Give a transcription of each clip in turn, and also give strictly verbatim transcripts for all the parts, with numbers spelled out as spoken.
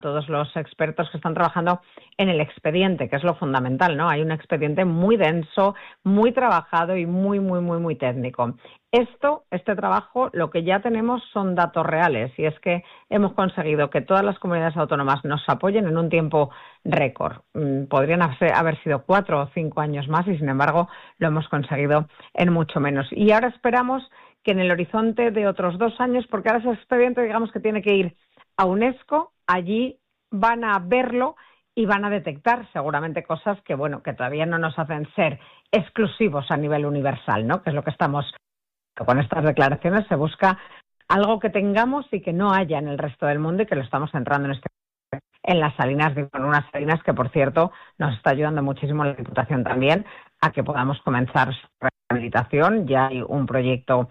todos los expertos que están trabajando en el expediente, que es lo fundamental, ¿no? Hay un expediente muy denso, muy trabajado y muy, muy, muy, muy técnico. Esto, este trabajo, lo que ya tenemos son datos reales, y es que hemos conseguido que todas las comunidades autónomas nos apoyen en un tiempo récord. Podrían haber sido cuatro o cinco años más y, sin embargo, lo hemos conseguido en mucho menos. Y ahora esperamos que en el horizonte de otros dos años, porque ahora ese expediente, digamos que tiene que ir a UNESCO, allí van a verlo y van a detectar seguramente cosas que, bueno, que todavía no nos hacen ser exclusivos a nivel universal, ¿no? Que es lo que estamos, con estas declaraciones se busca algo que tengamos y que no haya en el resto del mundo, y que lo estamos centrando en este en las salinas, en unas salinas que, por cierto, nos está ayudando muchísimo la Diputación también a que podamos comenzar su rehabilitación. Ya hay un proyecto,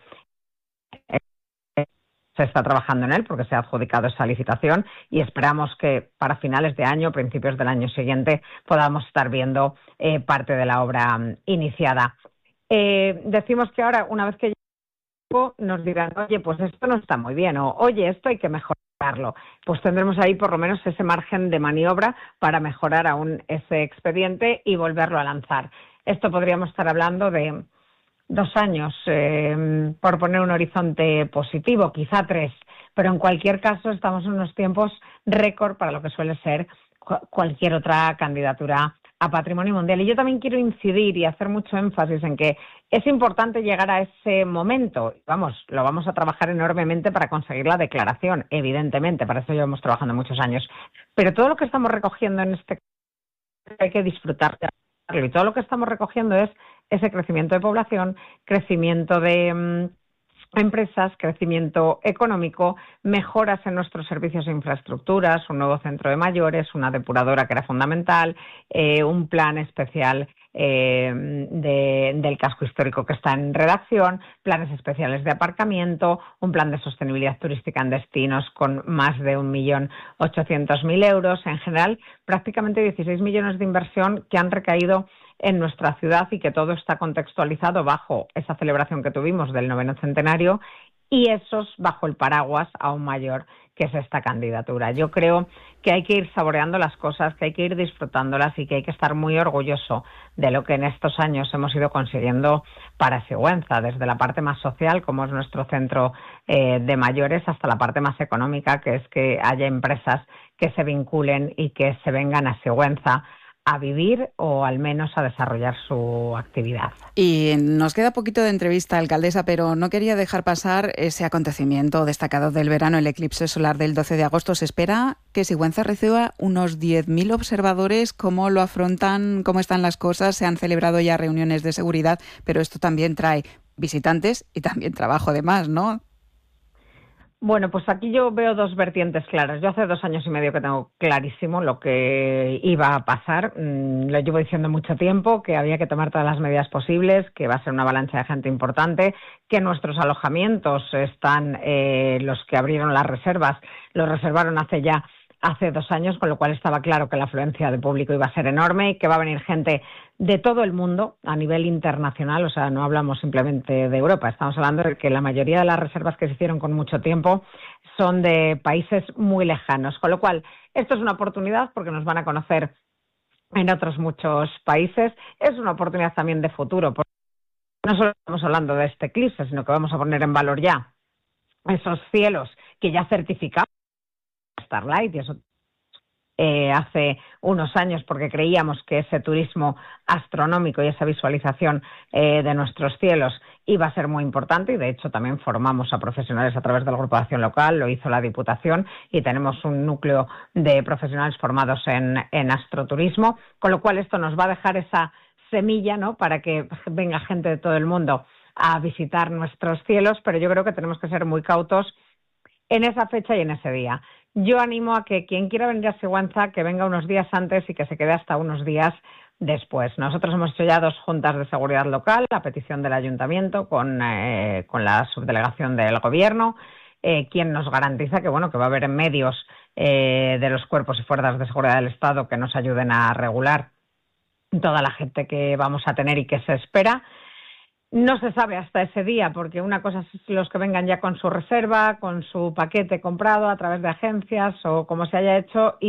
se está trabajando en él porque se ha adjudicado esa licitación, y esperamos que para finales de año, principios del año siguiente, podamos estar viendo eh, parte de la obra um, iniciada. Eh, decimos que ahora, una vez que nos dirán, oye, pues esto no está muy bien, o oye, esto hay que mejorarlo. Pues tendremos ahí por lo menos ese margen de maniobra para mejorar aún ese expediente y volverlo a lanzar. Esto podríamos estar hablando de dos años, eh, por poner un horizonte positivo, quizá tres, pero en cualquier caso estamos en unos tiempos récord para lo que suele ser cualquier otra candidatura a Patrimonio Mundial. Y yo también quiero incidir y hacer mucho énfasis en que es importante llegar a ese momento. Vamos, lo vamos a trabajar enormemente para conseguir la declaración, evidentemente, para eso llevamos trabajando muchos años. Pero todo lo que estamos recogiendo en este caso hay que disfrutar, y todo lo que estamos recogiendo es ese crecimiento de población, crecimiento de mmm, empresas, crecimiento económico, mejoras en nuestros servicios e infraestructuras, un nuevo centro de mayores, una depuradora que era fundamental, eh, un plan especial eh, de, del casco histórico que está en redacción, planes especiales de aparcamiento, un plan de sostenibilidad turística en destinos con más de un millón ochocientos mil euros. En general, prácticamente dieciséis millones de inversión que han recaído en nuestra ciudad, y que todo está contextualizado bajo esa celebración que tuvimos del noveno centenario, y esos bajo el paraguas aún mayor que es esta candidatura. Yo creo que hay que ir saboreando las cosas, que hay que ir disfrutándolas, y que hay que estar muy orgulloso de lo que en estos años hemos ido consiguiendo para Sigüenza, desde la parte más social, como es nuestro centro eh, de mayores, hasta la parte más económica, que es que haya empresas que se vinculen y que se vengan a Sigüenza a vivir, o al menos a desarrollar su actividad. Y nos queda poquito de entrevista, alcaldesa, pero no quería dejar pasar ese acontecimiento destacado del verano, el eclipse solar del doce de agosto. Se espera que Sigüenza reciba unos diez mil observadores. ¿Cómo lo afrontan? ¿Cómo están las cosas? Se han celebrado ya reuniones de seguridad, pero esto también trae visitantes y también trabajo de más, ¿no? Bueno, pues aquí yo veo dos vertientes claras. Yo hace dos años y medio que tengo clarísimo lo que iba a pasar. Mm, lo llevo diciendo mucho tiempo, que había que tomar todas las medidas posibles, que va a ser una avalancha de gente importante, que nuestros alojamientos están, eh, los que abrieron las reservas, los reservaron hace ya hace dos años, con lo cual estaba claro que la afluencia de público iba a ser enorme y que va a venir gente de todo el mundo a nivel internacional. O sea, no hablamos simplemente de Europa, estamos hablando de que la mayoría de las reservas que se hicieron con mucho tiempo son de países muy lejanos, con lo cual esto es una oportunidad porque nos van a conocer en otros muchos países. Es una oportunidad también de futuro, porque no solo estamos hablando de este eclipse, sino que vamos a poner en valor ya esos cielos que ya certificamos Starlight, y eso eh, hace unos años, porque creíamos que ese turismo astronómico y esa visualización eh, de nuestros cielos iba a ser muy importante, y de hecho también formamos a profesionales a través del Grupo de Acción Local, lo hizo la Diputación, y tenemos un núcleo de profesionales formados en, en astroturismo, con lo cual esto nos va a dejar esa semilla, ¿no?, para que venga gente de todo el mundo a visitar nuestros cielos, pero yo creo que tenemos que ser muy cautos en esa fecha y en ese día. Yo animo a que quien quiera venir a Sigüenza, que venga unos días antes y que se quede hasta unos días después. Nosotros hemos hecho ya dos juntas de seguridad local, a petición del Ayuntamiento, con, eh, con la subdelegación del Gobierno, eh, quien nos garantiza que, bueno, que va a haber medios eh, de los cuerpos y fuerzas de seguridad del Estado que nos ayuden a regular toda la gente que vamos a tener y que se espera. No se sabe hasta ese día, porque una cosa es los que vengan ya con su reserva, con su paquete comprado a través de agencias o como se haya hecho,